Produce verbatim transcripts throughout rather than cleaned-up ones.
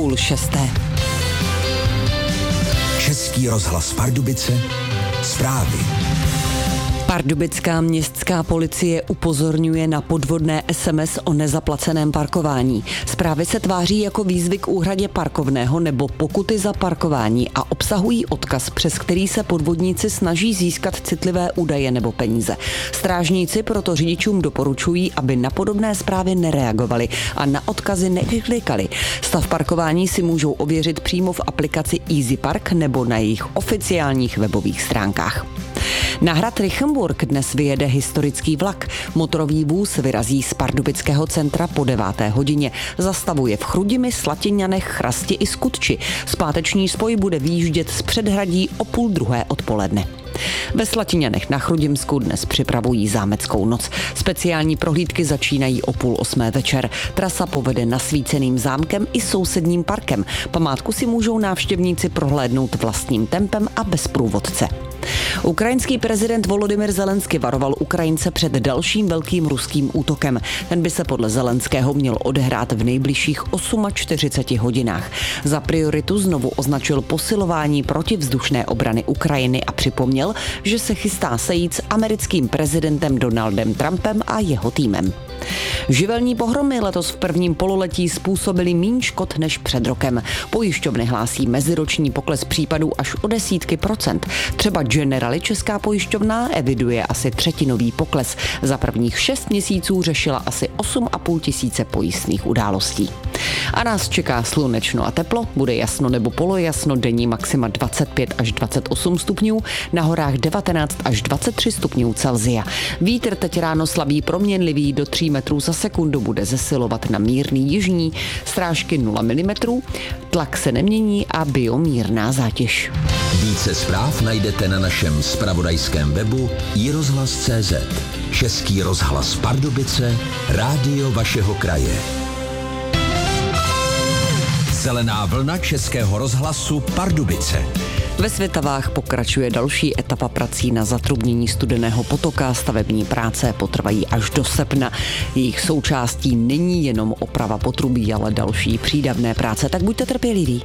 půl šesté. Český rozhlas Pardubice, zprávy. Pardubická městská policie upozorňuje na podvodné es em es o nezaplaceném parkování. Zprávy se tváří jako výzvy k úhradě parkovného nebo pokuty za parkování a obsahují odkaz, přes který se podvodníci snaží získat citlivé údaje nebo peníze. Strážníci proto řidičům doporučují, aby na podobné zprávy nereagovali a na odkazy neklikali. Stav parkování si můžou ověřit přímo v aplikaci Easy Park nebo na jejich oficiálních webových stránkách. Na hrad Rychenburg dnes vyjede historický vlak. Motorový vůz vyrazí z pardubického centra po deváté hodině. Zastavuje v Chrudimi, Slatiňanech, Chrasti i Skutči. Zpáteční spoj bude výjíždět z předhradí o půl druhé odpoledne. Ve Slatiňanech na Chrudimsku dnes připravují zámeckou noc. Speciální prohlídky začínají o půl osmé večer. Trasa povede nasvíceným zámkem i sousedním parkem. Památku si můžou návštěvníci prohlédnout vlastním tempem a bez průvodce. Ukrajinský prezident Volodymyr Zelensky varoval Ukrajince před dalším velkým ruským útokem. Ten by se podle Zelenského měl odehrát v nejbližších čtyřiceti osmi hodinách. Za prioritu znovu označil posilování protivzdušné obrany Ukrajiny a připomněl, že se chystá sejít s americkým prezidentem Donaldem Trumpem a jeho týmem. Živelní pohromy letos v prvním pololetí způsobily míň škod než před rokem. Pojišťovny hlásí meziroční pokles případů až o desítky procent. Třeba Generali Česká pojišťovna eviduje asi třetinový pokles. Za prvních šest měsíců řešila asi osm a půl tisíce pojistných událostí. A nás čeká slunečno a teplo, bude jasno nebo polojasno, denní maxima dvacet pět až dvacet osm stupňů, na horách devatenáct až dvacet tři stupňů Celsia. Vítr teď ráno slabý proměnlivý do tří metrů za sekundu bude zesilovat na mírný jižní, srážky nula milimetrů, tlak se nemění a biomírná zátěž. Více zpráv najdete na našem zpravodajském webu i rozhlas tečka cé zet. Český rozhlas Pardubice, rádio vašeho kraje. Zelená vlna Českého rozhlasu Pardubice. Ve Svitavách pokračuje další etapa prací na zatrubnění Studeného potoka. Stavební práce potrvají až do srpna. Jejich součástí není jenom oprava potrubí, ale další přídavné práce, tak buďte trpěliví.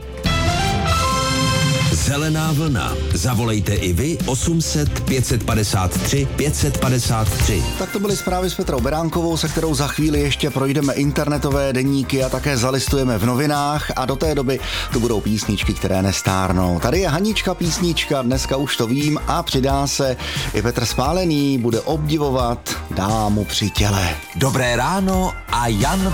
Zelená vlna. Zavolejte i vy osm set pět padesát tři pět padesát tři. Tak to byly zprávy s Petrou Beránkovou, se kterou za chvíli ještě projdeme internetové deníky a také zalistujeme v novinách a do té doby tu budou písničky, které nestárnou. Tady je Hanička písnička, dneska už to vím a přidá se i Petr Spálený, bude obdivovat dámu při těle. Dobré ráno a Jan